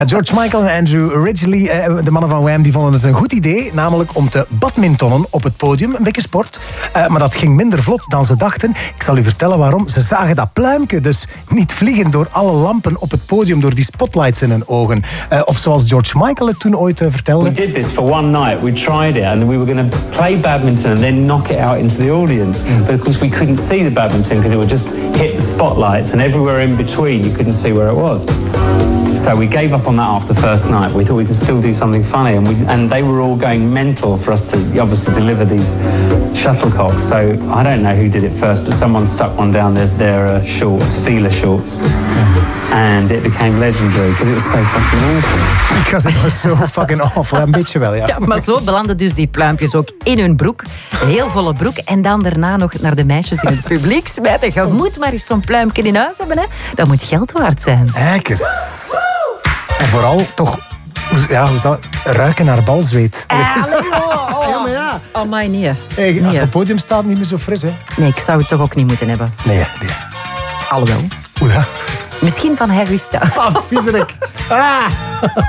George Michael en Andrew Ridgeley, de mannen van Wham, die vonden het een goed idee. Namelijk om te badmintonnen op het podium. Een beetje sport. Maar dat ging minder vlot dan ze dachten. Ik zal u vertellen waarom. Ze zagen dat pluimke dus niet vliegen door alle lampen op het podium. Door die spotlights in hun ogen. Of zoals George Michael het toen ooit vertelde. We did this for one night. We tried it and we were going to play badminton and then knock it out into the audience. But of course we couldn't see the badminton because it would just hit the spotlights. And everywhere in between you couldn't see where it was. So we gave up on that after the first night. We thought we could still do something funny, and they were all going mental for us to obviously deliver these shuttlecocks. So I don't know who did it first, but someone stuck one down their shorts, feeler shorts, and it became legendary because it was so fucking awful. Because it was so fucking awful. Een beetje wel, ja. Ja, maar zo belanden dus die pluimpjes ook in hun broek. Heel volle broek. En dan daarna nog naar de meisjes in het publiek smijten. Je moet maar eens zo'n pluimpje in huis hebben, hè. Dat moet geld waard zijn. Ekes. En vooral toch, hoe zou ruiken naar balzweet. Ja, maar ja. Oh, my nee. Hey, als Nee. je op het podium staat, niet meer zo fris, hè? Nee, ik zou het toch ook niet moeten hebben. Nee. Alhoewel. Hoe dat? Misschien van Harry Styles. Viezerik.